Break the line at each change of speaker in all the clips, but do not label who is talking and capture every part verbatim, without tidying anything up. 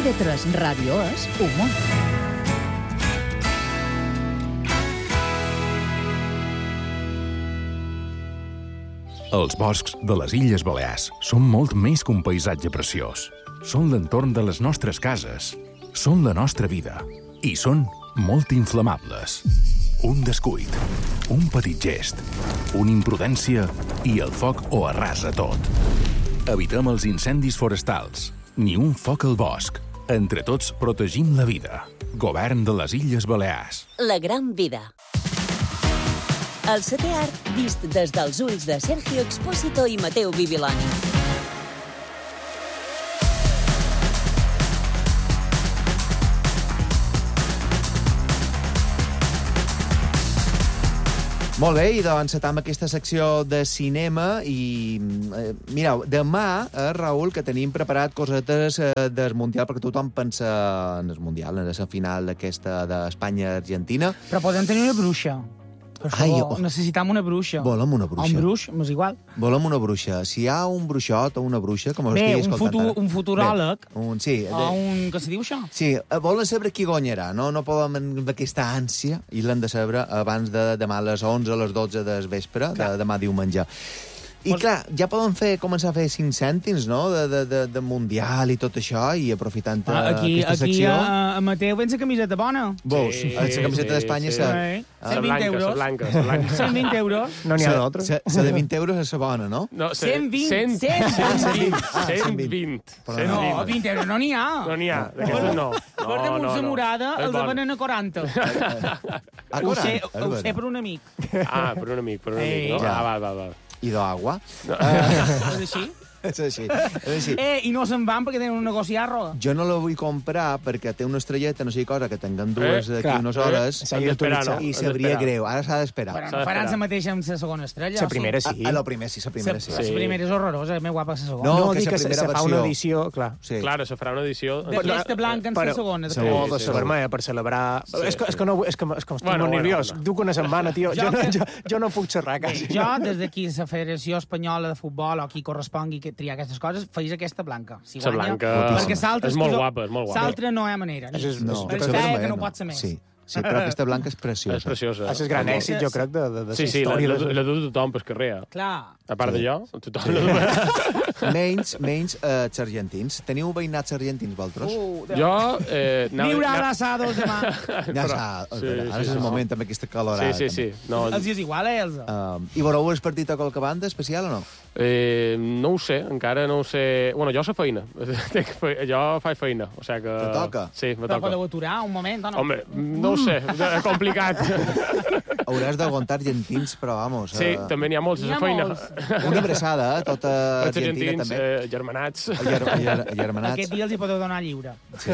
T V tres Ràdio és humor.
Els boscs de les Illes Balears són molt més que un paisatge preciós. Són l'entorn de les nostres cases, són la nostra vida i són molt inflamables. Un descuit, un petit gest, una imprudència i el foc ho arrasa tot. Evitem els incendis forestals, ni un foc al bosc. Entre tots protegim la vida. Govern de les Illes Balears.
La gran vida. El setè art vist des dels ulls de Sergio Expósito i Mateu Bibiloni.
Molt bé, i doncs encetam aquesta secció de cinema i, eh, mireu, demà, eh, Raül, que tenim preparat cosetes eh, del Mundial, perquè tothom pensa en el Mundial, en la final aquesta d'Espanya-Argentina.
Però podem tenir una bruixa. Per
Ai,
favor,
oh.
necessitam una bruixa.
Volem una
O
bruixa.
un bruix, és igual.
Volem una bruixa. Si hi ha un bruixot o una bruixa, com
Bé,
estigui
un,
escoltant
futur,
ara.
un futuròleg,
Bé, un, sí,
o
de,
un... Què se diu això?
sí, eh, volen saber qui guanyarà, no? No podem amb aquesta ànsia i l'hem de saber abans de demà a les onze, a les dotze del vespre, de, demà diumenge. I,
Mos...
clar, ja poden fer, començar a fer cinc cèntims, no?, de, de, de, de Mundial i tot això, i aprofitant
Ah, aquí,
aquesta
aquí
secció...
a, a Mateu vens a camiseta bona.
Vols?
Sí,
la camiseta
sí,
d'Espanya...
sí.
sa-
Sí.
Ah,
cent vint
blanca,
euros.
la blanca, la blanca.
cent vint euros.
No n'hi ha
sa-
d'altre.
sa- sa de vint euros és la bona, no?
No, se-
cent vint,
cent-
cent vint.
Ah,
cent vint.
Però
cent
No,
vint.
vint euros no n'hi ha.
No n'hi ha, d'aquesta no.
Per
No,
damunt
no,
la
no.
morada
És
el
bon.
demanen a quaranta.
Ah,
Ho sé,
és
ho
vera.
sé per un amic.
Ah, per un amic, per un amic, no?
Ei.
Ah, va, va, va.
I d'agua.
És així?
És així. És així.
Eh, i no se'n van perquè tenen un negoci a Arroa.
Jo no la vull comprar perquè té una estrelleta, no sé cosa, que tinguem dues
Eh,
d'aquí
clar.
unes hores,
S'ha
Hem d'esperar, no?
i
Hem
sabria
d'esperar.
greu. Ara s'ha d'esperar.
Però
S'ha
no faran
d'esperar.
la mateixa amb la segona estrella.
La primera sí.
A, a la primera sí, la primera sí.
La,
Sí.
la primera és horrorosa, més guapa la segona.
No,
No,
que
dic
és la
que se,
primera
se fa una
versió.
edició, clar.
Sí.
Clar, se farà una edició...
D'aquesta blanca en la
Però-
segona.
Segur.
O
Sí,
de
sí,
la
sí.
vermella per celebrar...
Sí,
és, que, és
sí.
que no, és que, és que estic
Bueno,
molt
bueno,
nerviós.
bueno.
Duc una setmana, tio.
Jo
Jo, no,
que-
jo, jo no puc xerrar, quasi.
Jo, des d'aquí, la Federació Espanyola de Futbol, o qui correspongui que triar aquestes coses, feis aquesta blanca. Si
La
guanya,
blanca...
perquè s'altra
És molt guapa, és molt guapa.
S'altra no hi ha manera.
És- és-
No,
jo
és
crec
que,
que
que no
no.
pot ser més.
Sí, sí, però aquesta blanca és preciosa.
És preciosa.
És el gran
Molt.
èxit, jo crec, de, de, de
Sí, sí, la,
història.
la,
de-
la du tothom pel carrer.
Clar.
A part
Sí.
de jo, tothom la du.
Menys, menys eh, els argentins. Teniu veïnats argentins, vosaltres?
Uh,
Jo... Eh, anava-
Viure
anava-
abraçados demà.
Ja s'ha...
sí,
ara
sí,
és
sí,
el
sí.
moment amb aquesta calorada.
Sí, sí, sí. No,
Els és igual, eh, Elsa?
Uh, I veureu el partit a qualque banda especial o no?
eh, no ho sé, encara no ho sé... Bueno, jo sé feina. Tinc fe- jo faig feina, o sigui que...
Te toca?
Sí, me
Però
toca.
podeu aturar un moment, o no?
Home, no ho sé, és complicat.
Hauràs d'aguantar argentins, però vamos...
Sí,
eh,
també n'hi ha molts,
N'hi
és
ha
feina.
molts.
Una abraçada, eh? Tota
Els
Argentina
argentins,
també.
eh, germanats.
Ger ger germanats.
Aquest dia els hi podeu donar lliure.
Sí.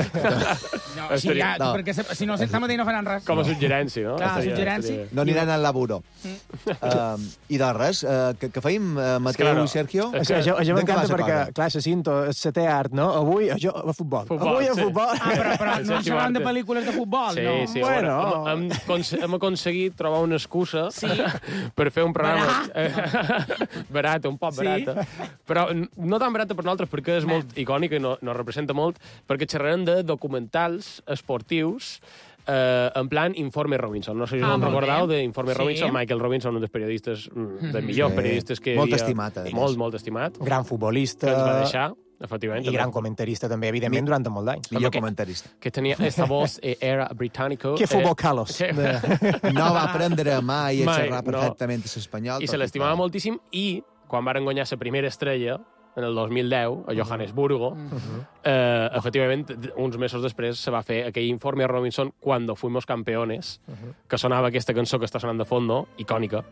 No, si,
Estaria-
ja,
no.
perquè se- si no, sense mateix no faran res.
Com a suggerència, no?
Clar,
Estaria-
suggerència.
estaria-
No aniran al laburo.
Mm.
Uh, I de res, uh, que, que feim, uh, Mateu
claro,
i Sergio?
és
Això, això, això
De què
m'encanta
va la
perquè,
cosa?
clar, se cinto, el setè art, no? Avui, jo, a futbol.
Futbol,
Avui a
sí.
futbol.
Ah, però, però
El
no
Sergio
xerrant de
Arte.
pel·lícules de futbol,
Sí,
no?
sí,
Bueno.
bueno. hem, hem, conse- hem aconseguit trobar una excusa
Sí.
per fer un programa eh, barat, un poc
Sí.
barata, però n- no tan barata per nosaltres perquè és molt icònica i no, no representa molt, perquè xerrarem de documentals esportius eh, en plan Informe Robinson. No sé si
Ah,
us en
molt
recordeu
bé.
d'Informe
Sí.
Robinson. Michael Robinson, un dels periodistes, mm, dels millors
Sí.
periodistes que hi
Molt
havia.
estimat, a més.
Molt, molt estimat.
Gran
Que
futbolista.
ens va deixar, efectivament.
I gran comentarista, també, evidentment, durant molt d'anys.
Millor
que-
comentarista.
Que tenia esta voz eh, era británico.
Que futbol Carlos.
Sí.
No va aprendre mai a
Mai,
xerrar
no.
perfectament l'espanyol.
I se l'estimava moltíssim, i quan varen guanyar la primera estrella, en el dos mil deu, a Johannesburgo, eh, efectivament, uns mesos després se va fer aquell informe a Robinson Cuando fuimos campeones, que sonava aquesta cançó que està sonant de fondo, icònica.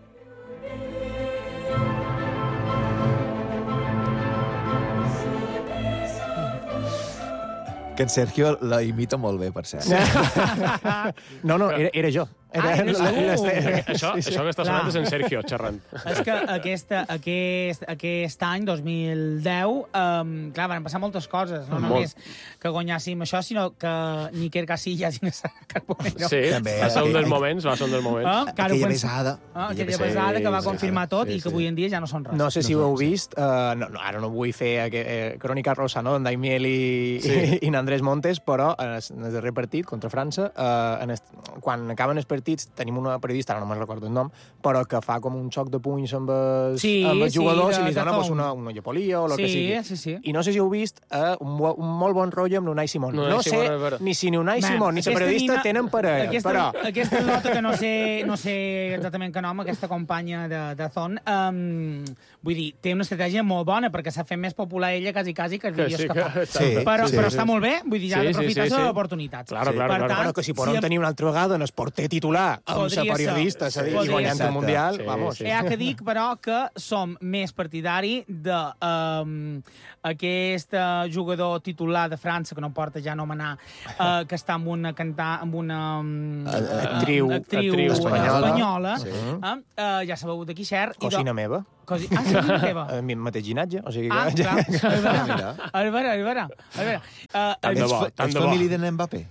Que en Sergio la imita molt bé, per cert.
No, no, era, era jo.
Ah, eres tu.
Això,
Sí, sí.
això que està sonant és en Sergio xerrant.
És que aquesta, aquest, aquest any, dos mil deu, um, clar, van passar moltes coses. No
Molt.
només que guanyàssim això, sinó que Níker Casillas i Nessa Carbonero...
Sí,
També,
va ser un dels
aquell-
moments, va ser un dels moments.
Ah, que ara ho
Aquella
penso-
besada.
Ah, aquella
Aquella
besada que va
besada,
confirmar tot
sí,
i que
sí.
avui en dia ja no són res.
No sé si
No
ho heu
sé,
vist, uh, no, no, ara no vull fer eh, crònica rosa, no?, en Daimiel i,
Sí.
i, i en Andrés Montes, però en el, en el darrer partit contra França, uh, en est, quan acaben els partits, tenim una periodista, ara no me'n recordo el nom, però que fa com un xoc de punys amb els,
Sí,
amb els
sí,
jugadors
de-
i li
de
dona pues,
Zone.
una, una llepolia o el
Sí,
que sigui.
sí, sí.
I no sé si heu vist uh, un, bo- un molt bon rotllo amb l'Unai Simón.
L'Unai
No
Simón,
sé
és vera.
ni si ni Unai
Man,
Simón ni la
aquesta
periodista
nina-
tenen parella,
aquesta,
però...
Aquesta nota que no sé, no sé exactament que nom, aquesta companya de, de Zon, um, vull dir, té una estratègia molt bona, perquè s'ha fet més popular ella quasi, quasi que els
Que
vídeos
sí
que,
que
fa.
està
Sí,
bé.
Però,
sí,
però
sí.
està molt bé, vull dir, ja
Sí, sí,
d'aprofitar
sí,
les
sí.
oportunitats.
Claro, claro,
per
claro.
tant,
Bueno, que si podem
em-
tenir una altra vegada en el porter titular amb
Podria
la periodista,
ser.
és a dir, i
Podria
guanyant
ser.
el Mundial,
Sí,
vamos.
sí.
Hi ha que dic, però, que som més partidari de um, aquest uh, jugador titular de França, que no porta ja nomenar, uh, que està amb una cantar amb una um,
Actriu-
actriu
actriu
espanyola,
espanyola.
espanyola
Sí.
uh, uh, ja sabeu de qui xer. i de-
Cosina meva,
Cosi... Ah, sí, la teva.
el mi mateix ginatge, o sigui que...
Ah, clar. A veure,
Mira.
a veure, a veure. A veure. Uh,
Tant de
el,
bo,
Ets, fa-
tant
ets
de bo.
família de Mbappé?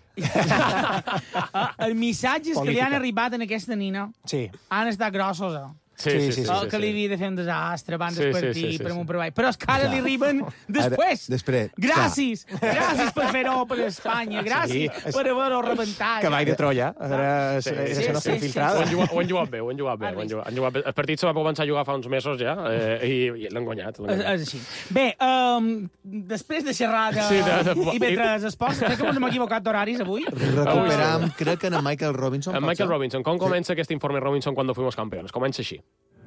uh, els missatges que li
Política.
han arribat en aquesta nina
Sí.
han estat grossos, eh?
Sí,
Sí,
sí, sí.
sí,
Oh,
sí,
que li
sí.
havia de fer un desastre abans
Sí,
del
sí,
partit,
sí, sí,
per
sí.
amunt per avall. Però és que ara li arriben després.
després,
Gràcies. Gràcies per fer-ho per Espanya. Gràcies
Sí, és-
per haver-ho rebentat.
Cavall de Troia, ara
Sí,
és
sí,
la nostra
sí, sí,
infiltrada.
Ho han, jugat, ho han jugat bé, ho han jugat bé.
Has
Ho han
vist?
jugat, han jugat bé. El partit se va començar a jugar fa uns mesos ja eh, i, i l'han guanyat. l'han
És,
guanyat.
és així. Bé, um, després de xerrar de,
Sí, de- de-
i mentre esports, crec que ens hem equivocat d'horaris avui.
Recuperam, crec que en Michael Robinson.
En
pot
Michael
ser?
Robinson, com comença aquest informe Robinson cuando fuimos campeones? Comença així.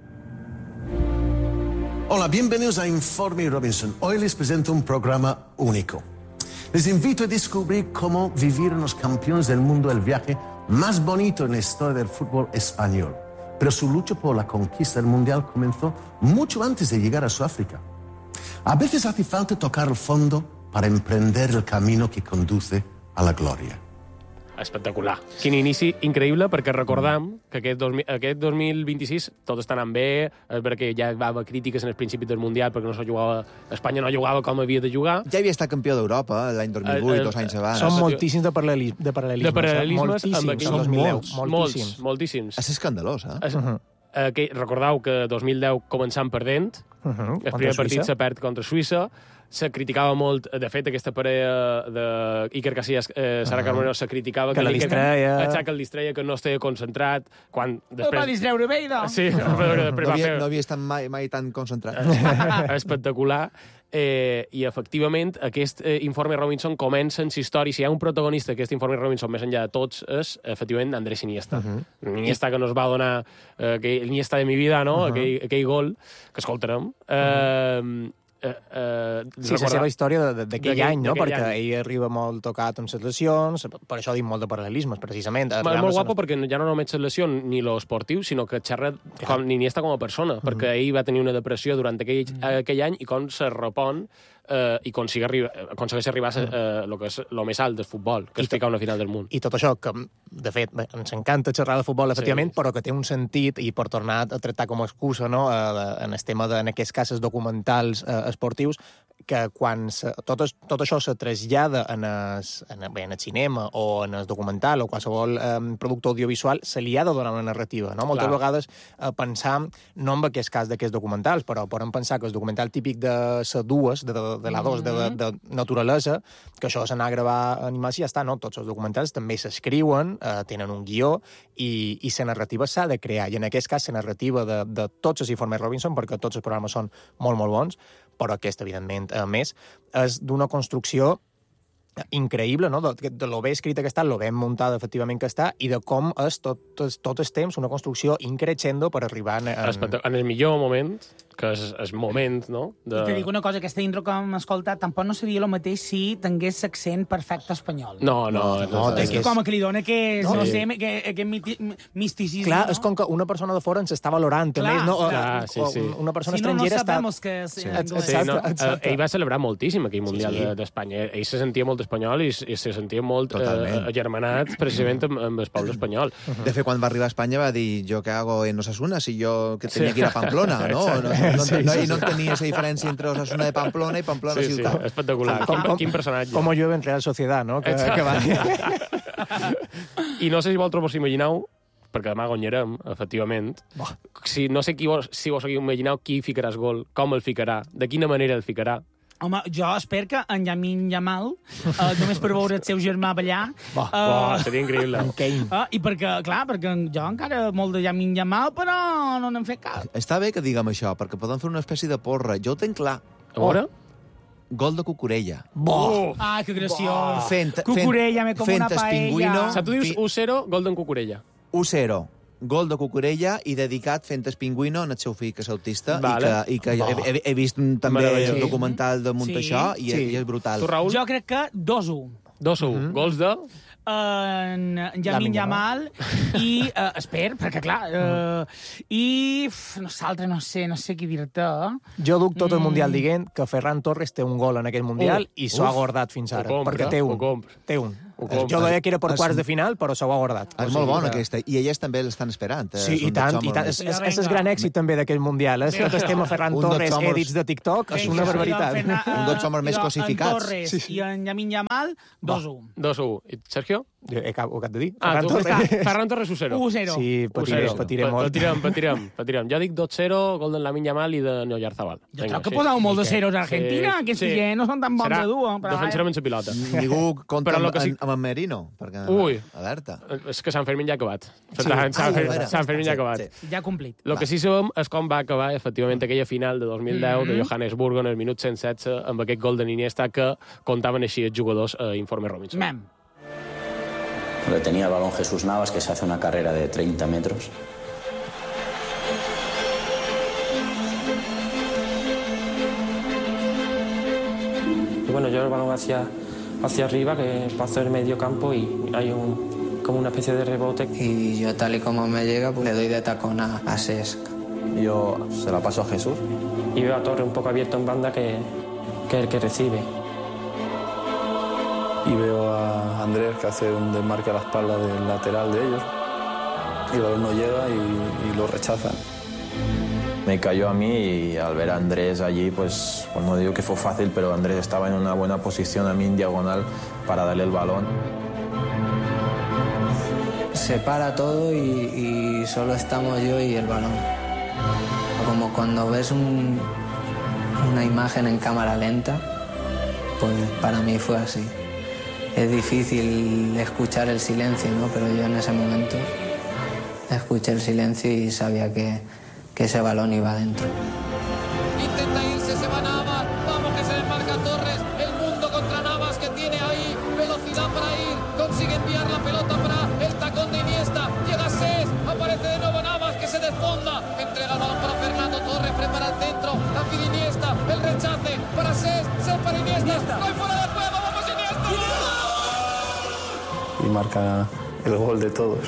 Hola, bienvenidos a Informe Robinson. Hoy les presento un programa único. Les invito a descubrir cómo vivieron los campeones del mundo el viaje más bonito en la historia del fútbol español. Pero su lucha por la conquista del mundial comenzó mucho antes de llegar a Sudáfrica. A veces hace falta tocar el fondo para emprender el camino que conduce a la gloria.
Espectacular. Quin inici increïble, perquè recordam que aquest, dos, mil- aquest dos mil vint-i-sis tot està anant bé, és vera que ja va haver crítiques en el principi del Mundial perquè no se jugava, Espanya no jugava com havia de jugar.
Ja havia estat campió d'Europa l'any dos mil vuit,
Eh, eh,
dos anys abans.
Són
Ah,
moltíssims de, paral·lelis, de paral·lelismes.
De paral·lelismes
moltíssims,
amb aquell-
el dos mil deu.
Molts,
Moltíssims.
Molts, moltíssims.
És escandalós, eh?
Es, eh, que, recordeu que dos mil deu començant perdent,
Uh -huh.
el primer partit se perd contra Suïssa, se criticava molt, de fet, aquesta parella de Iker Casillas, eh, Sara Carbonero, se criticava
Que la
l'Iker-
distreia.
Exacte, que el distreia, que no estava concentrat, quan
Després...
després...
Va distreure bé, doncs.
Sí, però que després
No
va
havia,
fer...
no havia estat mai, mai tan concentrat.
espectacular. Eh, I, efectivament, aquest eh, informe Robinson comença en la història. Si hi ha un protagonista d'aquest informe Robinson, més enllà de tots, és, efectivament, Andrés Iniesta. Uh -huh. Iniesta que nos va donar eh, aquell Iniesta de mi vida, no? Uh -huh. aquell, aquell gol, que escoltarem. Eh, eh, eh,
Sí, la seva història de- de- d'aquell
D'aquell-
any, no?
d'aquell
Perquè
any.
ell arriba molt tocat amb les lesions, per això dic molt de paral·lelismes, precisament.
És
Arribant
molt
a
guapo perquè ja no només la lesió ni l'esportiu, sinó que xerra com, ni Iniesta com a persona,
Mm-hmm.
perquè ell va tenir una depressió durant aquell, aquell any i com se repon eh, i aconsegueix arribar, aconsegueix arribar a eh, lo que és el més alt del futbol, que és ficar una final del món.
I tot això, que de fet bé, ens encanta xerrar de futbol, efectivament,
Sí.
però que té un sentit, i per tornar a tractar com a excusa, no?, eh, en el tema de, en aquests casos documentals eh, esportius, que quan se, tot, es, tot això se trasllada en el, en, bé, en el cinema o en el documental o qualsevol eh, producte audiovisual, se li ha de donar una narrativa, no? Moltes
Clar.
vegades eh, pensam, no en aquest cas d'aquests documentals, però podem pensar que el documental típic de la dues, de, de, de la dos, de, de, de naturalesa, que això s'anà a gravar animals i ja està, no? Tots els documentals també s'escriuen, eh, tenen un guió, i, i la narrativa s'ha de crear, i en aquest cas la narrativa de, de tots els informes Robinson, perquè tots els programes són molt, molt bons, però aquest, evidentment, a més, és d'una construcció increïble, no?, de, de lo bé escrita que està, lo ben muntada, efectivament, que està, i de com és tot, tot, tot el temps una construcció increixendo per arribar en...
En... en el millor moment, que és el moment, no? De...
I te dic una cosa, aquesta intro que hem escoltat tampoc no seria el mateix si tingués l'accent perfecte espanyol.
No, no. no,
no,
no
És que com a que li dona que,
No.
no
Sí.
sé, que, aquest miti, misticisme,
Clar,
no?
és com que una persona de fora ens està valorant, també,
Clar,
no?
clar, sí, sí.
Una persona
Si no, no
estrangera està...
sabemos que és
Sí.
anglès.
Sí, no?
Exacte.
Ell va celebrar moltíssim aquell Mundial
Sí.
de- d'Espanya. Ell se sentia molt espanyol i, i se sentia molt eh,
Totalment.
agermanat precisament amb, amb el poble espanyol.
De fet, quan va arribar a Espanya va dir jo què hago en Osasuna si jo que tenia
Sí.
que ir a Pamplona, no? No, no, no,
Sí,
no,
sí,
i no tenia esa diferència entre Osasuna de Pamplona i Pamplona
Sí, sí,
ciutat.
espectacular.
Com-
Quin,
com-
quin personatge.
Com llueve en Real Sociedad, no? Que,
Exacte.
que va...
I no sé si vosaltres vos imagineu, perquè demà guanyarem, efectivament, si, no sé qui vos, si vos imagineu qui ficarà el gol, com el ficarà, de quina manera el ficarà.
Home, jo espero que en Yamin Yamal, uh, només per veure el seu germà ballar...
Bo,
eh,
Oh, seria increïble.
En Kane.
uh, I perquè, clar, perquè jo encara molt de Yamin Yamal, però no n'hem fet cap.
Està bé que diguem això, perquè podem fer una espècie de porra. Jo ho tenc clar.
A veure?
Gol de Cucurella.
Bo!
Ai, que graciós.
Fent,
Cucurella, me como
fent
una paella.
espingüino.
O sigui, tu dius
Fi-
u zero, gol d'en Cucurella.
u zero. Gol de Cucurella i dedicat fent espingüino en el seu fill, que és autista,
Vale.
i que, i que he, he, he vist també
Meravellós.
el documental de
Sí.
això i,
Sí.
i és brutal.
Tu, Raül?
Jo crec que dos u.
dos u.
Mhm.
Gols de...
En
Lamine
Yamin
Yamal.
Yamal i, uh, espera, perquè clar, uh, i uf, no l'altre no sé, no sé qui dir-te. eh?
Jo duc tot el
Mm.
Mundial dient que Ferran Torres té un gol en aquest Mundial
Uh,
i s'ho ha
uf.
guardat fins ara.
Ho compra,
perquè té
ho
un.
compra.
Té un.
Ho compra.
Jo deia que era per
És-
quarts de final, però s'ho ha guardat.
És
O
molt
sigui
bona
que-
aquesta. I elles també l'estan esperant. eh?
Sí,
És
i
un
tant,
dels
i
homes
tant.
més-
És, és,
Vinga,
és el
vinga.
gran èxit també d'aquest Mundial. Eh?
Vinga.
Tot el tema Ferran
Un dels
Torres,
homes-
edits de TikTok, és
Vinga,
una
i
barbaritat.
en Fernan-
Un dels homes més
i en
cosificats.
Torres
Sí, sí.
i en Yamin Yamal, dos u.
dos u. I Sergio?
Jo he, cap- ho acabo de dir.
Ah,
Ferran
tu,
Torres.
Ferran Torres u zero.
u zero.
Sí, patiré,
u zero.
patiré
Pa-
molt.
Patirem, patirem, patirem. Jo dic dos zero, gol d'en Lamine Yamal i de Noyarzabal.
Jo crec que poseu molt de ceros a Argentina,
Sí,
aquesta
sí.
gent no són tan bons
Serà-
de dur. Però,
Defensarem en la pilota.
Ningú compta
Però lo
amb,
que sí-
en- amb en Merino, perquè...
Ui.
Alerta.
És que Sant Fermín ja ha acabat.
Sí.
Sant,
Ah,
Sant, Fer-
vera.
Sant Fermín ja ha acabat.
Sí,
ja ha complit.
El que sí sabem és com va acabar, efectivament, aquella final de dos mil deu
Mm-hmm.
de Johannesburgo en el minut cent setze amb aquest gol de Iniesta que contaven així els jugadors a Informe Robinson.
Mem.
Le tenía el balón Jesús Navas, que se hace una carrera de treinta metros.
Y bueno, yo el balón hacia, hacia arriba, que paso el medio campo y hay un, como una especie de rebote.
Y yo tal y como me llega, pues le doy de tacón a, a Sesc.
Yo se la paso a Jesús.
Y veo a Torre un poco abierto en banda, que, que es el que recibe.
Y veo a Andrés que hace un desmarque a la espalda del lateral de ellos. Y el balón no llega y, y lo rechazan.
Me cayó a mí y al ver a Andrés allí, pues, pues no digo que fue fácil, pero Andrés estaba en una buena posición a mí en diagonal para darle el balón.
Se para todo y, y solo estamos yo y el balón. Como cuando ves un- una imagen en cámara lenta, pues para mí fue así. Es difícil escuchar el silencio, ¿no? Pero yo en ese momento escuché el silencio y sabía que, que ese balón iba adentro.
Intenta irse, se va Navas. Vamos que se desmarca Torres. El mundo contra Navas que tiene ahí velocidad para ir. Consigue enviar la pelota para el tacón de Iniesta. Llega Cés. Aparece de nuevo Navas que se desfonda. Entrega el balón para Fernando Torres. Prepara el centro. La pide Iniesta. El rechace para Cés. Cés para Iniesta. No hay fuera de juego. Vamos Iniesta.
Y marca el gol de todos.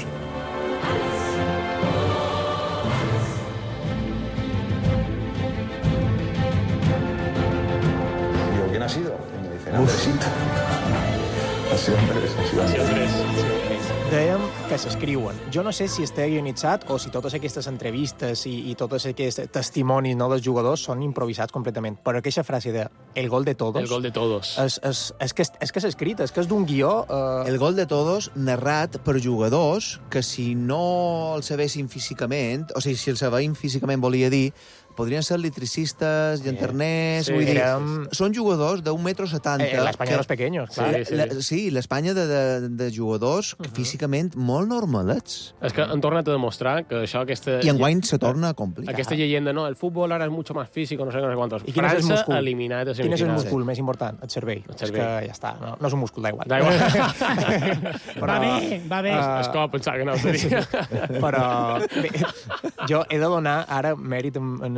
Digo, ¿quién ha sido? Y me dicen, Andresito. Ha sido Andrés, ha sido Andrés.
Dèiem que s'escriuen. Jo no sé si està guionitzat o si totes aquestes entrevistes i, i tots aquests testimonis no, dels jugadors són improvisats completament. Però aquesta frase de el gol de todos...
El gol de todos.
És, és, és que és, és que és escrit, és que és d'un guió... Eh...
El gol de todos narrat per jugadors que si no el sabessin físicament, o sigui, si el sabem físicament volia dir, podrien ser electricistes, llanterners...
Sí,
vull dir,
érem-
són jugadors d'un metro setanta.
Eh, l'Espanya de los pequeños, clar.
La,
Sí,
la,
sí.
sí, l'Espanya de, de, de jugadors que físicament molt normalets.
És que han tornat a demostrar que això, aquesta...
I enguany se torna complicat.
Aquesta llegenda, no, el futbol ara és mucho más físico, no sé què, no sé quantos.
I quin és el
França
múscul?
eliminat a
Quin és el
semifinals.
múscul més important? El cervell.
El cervell.
És que ja està, no, no és un múscul, da igual.
Da igual.
Va bé, va bé.
Uh, és com pensar que no ho seria.
Però bé, jo he de donar ara mèrit en, en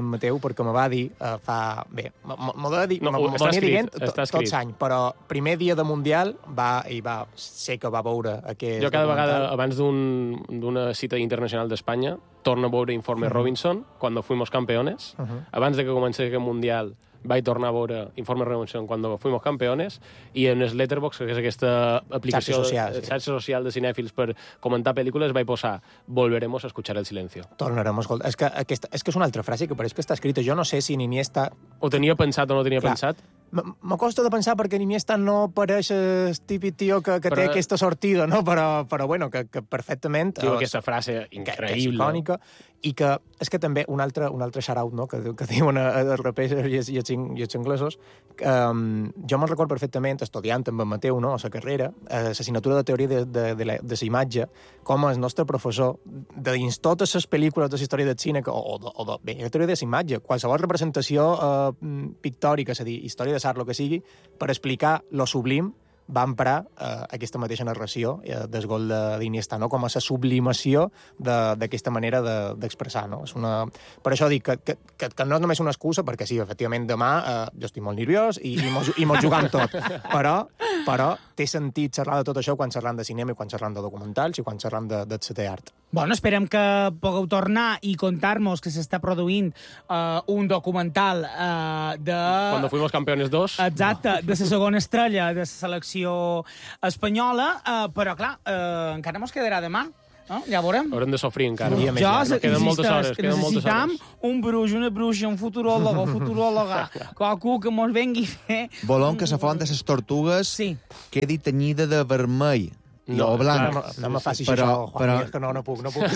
en Mateu perquè me va dir uh, fa... Bé, m'ho de dir,
no,
m'ho venia dient
tot,
tot l'any, però primer dia de Mundial va, i va, sé que va veure aquest
Jo cada
documental.
vegada, abans d'una un, cita internacional d'Espanya, torno a veure Informe uh -huh. Robinson, Cuando fuimos campeones. Uh -huh. Abans de que comencés aquest Mundial, vaig tornar a veure Informe Robinson Cuando fuimos campeones, i en el Letterboxd, que és aquesta aplicació
xarxa social,
de,
sí.
xarxa social de cinèfils per comentar pel·lícules, vaig posar Volveremos a escuchar el silencio.
Tornarem a escoltar. És que, aquesta, és que és una altra frase que pareix que està escrita. Jo no sé si Iniesta...
Ho tenia pensat o no tenia
Clar.
pensat?
M'acosta de pensar perquè Iniesta no pareix el típic tio que, que però... té aquesta sortida, no? Però, però bueno, que, que perfectament...
Diu aquesta frase increïble. Que, que és
icònica, i que és que també un altre, un altre shout-out, no?, que, que diuen els rapers i els, i els, i els anglesos, que, um, jo me'n record perfectament, estudiant amb en Mateu, no?, a la carrera, a l'assignatura de teoria de, de, de, la, de la imatge, com el nostre professor, de dins totes les pel·lícules de la història del cine, que, o, de, o de, bé, la teoria de la imatge, qualsevol representació uh, pictòrica, és a dir, història de l'art, el que sigui, per explicar lo sublim, va emprar eh, aquesta mateixa narració eh, del gol d'Iniesta, no? Com a la sublimació d'aquesta de, manera d'expressar. De, no? És una... Per això dic que, que, que, que no és només una excusa, perquè sí, efectivament, demà eh, jo estic molt nerviós i, i mos, i mos jugant tot, però, però té sentit xerrar de tot això quan xerram de cinema i quan xerram de documentals i quan xerram de, de setè art.
Bueno, esperem que pugueu tornar i contar-nos que s'està produint uh, un documental uh, de...
Cuando fuimos campeones dos.
Exacte, de la segona estrella de la selecció espanyola, uh, però, clar, uh, encara mos quedarà demà. No? Ja veurem.
Haurem de sofrir encara.
Jo,
ja, no, queden moltes hores. Queden
necessitam
moltes hores.
un bruix, una bruixa, un futuròlogo, futuròloga, qualcú que mos vengui a fer...
Volem que la font de les tortugues
sí.
quedi tenyida de vermell.
No,
o blanc.
No, no me facis
però,
això, Juan,
però,
que no, no puc, no puc.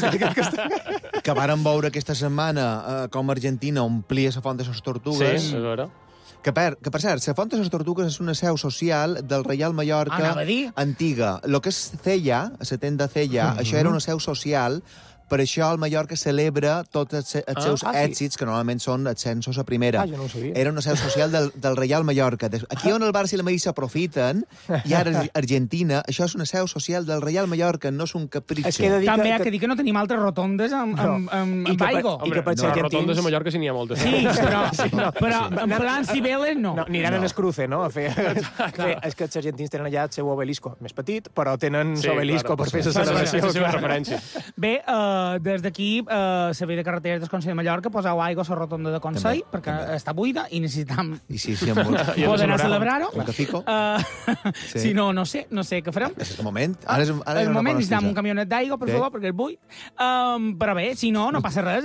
que vàrem veure aquesta setmana eh, com Argentina omplia la font de les tortugues.
Sí, és vera.
Que per, que, per cert, la font de les tortugues és una seu social del Reial Mallorca antiga. Lo que és Cella, la tenda Cella, mm -hmm. això era una seu social. Per això el Mallorca celebra tots els, els
ah,
seus
ah, sí.
èxits, que normalment són ascensos a primera.
Ah, jo no ho sabia.
Era una seu social del, del Reial Mallorca. Aquí on el Barça i la Maís s'aprofiten, i ara Argentina, això és una seu social del Reial Mallorca, no és un capritxo.
Es que També hi ha que dir que no tenim altres rotondes amb,
no.
amb, amb, amb aigua.
I que per no, argentins... rotondes a Mallorca sí n'hi ha moltes.
Sí, però, sí, no, però sí. en plan Cibeles no.
no Aniran no. en Escruce, no? A fer... fer... És que els argentins tenen allà el seu obelisco més petit, però tenen sí, l'obelisco claro. per fer la celebració.
Sí, referència.
Bé, uh, des d'aquí Uh, servei de carreteres del Consell de Mallorca, poseu aigua a la rotonda de Consell, també, perquè també. està buida i necessitam
I sí, sí, molt...
poder anar a celebrar-ho.
Un cafico.
Uh, sí. Si no, no sé, no sé què farem.
És el moment. Ara és, ara és
el moment necessitam
excusa.
un camionet d'aigua, per sí. favor, perquè és buit. Um, però bé, si no, no passa res.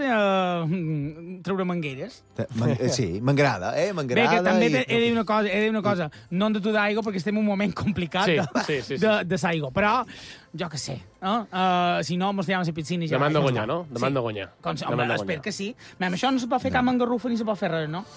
Uh, treure mangueres.
Sí, m'agrada, eh? M'agrada.
Bé, que també
i...
he de dir una cosa, he de dir una cosa. No hem de tu d'aigua perquè estem en un moment complicat
sí,
de,
sí, sí, sí.
de, de l'aigua. Però, jo què sé, no? uh, si no, mos tirem a la piscina i ja...
Demà de guanyar, no? Demà de guanyar.
Com, home, espero que sí. Mem, això no se pot fer no. cap engarrufa ni se pot fer res, no?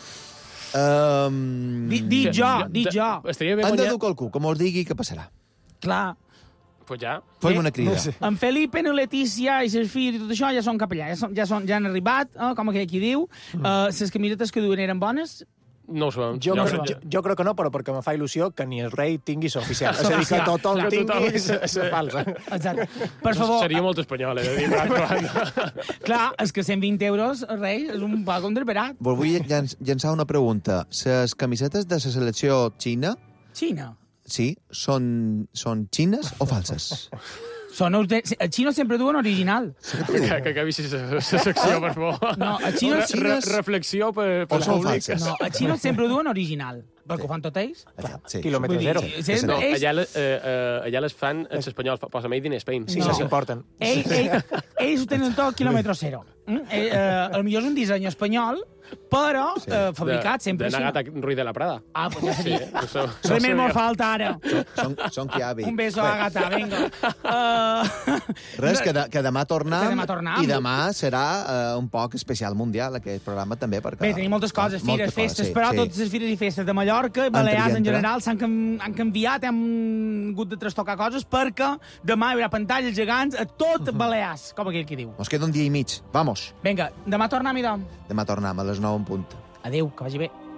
Um...
Di, di jo, di jo.
Han de dur qualcú, com us digui, què passarà.
Clar.
Pues ja.
Fem una crida. No sé.
En Felipe, en Letícia i les filles i tot això ja són cap allà. Ja, són, ja, són, ja han arribat, eh, com aquell qui diu. Mm. Uh, les camisetes que duen eren bones.
No ho sabem.
Jo,
no
crec, jo, jo crec que no, però perquè me fa il·lusió que ni el rei tingui l'oficial. És a dir, que
Clar,
tothom
clar,
tingui
tothom.
la falsa.
Exacte. Per favor...
Seria molt espanyol, eh? De dir,
clar, és que cent vint euros, rei, és un poc underberat.
Vos vull llançar una pregunta. Les camisetes de la selecció xina...
Xina?
Sí, són, són xines o falses?
Són els xinos sempre duen original.
Que, que acabi la secció, per favor.
No, els xinos...
Re, re, reflexió per, per
o són falses?
No, els xinos sempre duen original. Perquè ho fan tot ells?
Sí.
Quilòmetre zero.
Sí,
no,
ells...
allà, eh, allà les fan, els espanyols, posa Made in Spain.
Sí, no. s'importen.
Ell, ell, ells ho tenen tot quilòmetre zero. Mm? Eh, eh, el millor és un disseny espanyol, però sí. eh, fabricat sempre
de, de Nagata Ruiz de la Prada.
Ah, pues ja
sí,
sí. Res més me'n falta ara.
Són, són Kiabi.
Un beso a Agata, vinga. Uh...
Res, que, de, que demà tornem,
que demà tornem.
I demà serà uh, un poc especial mundial, aquest programa també. Perquè,
bé, tenim moltes coses, fires, moltes festes, coses, sí, però sí. Totes les fires i festes de Mallorca i Balears en general s'han han canviat, hem hagut de trastocar coses perquè demà hi haurà pantalles gegants a tot Balears, com aquell qui diu.
Ens queda un dia i mig. Vamos.
Vinga, demà tornem, idò.
Demà tornem a les nou en punt.
Adéu, que vagi bé.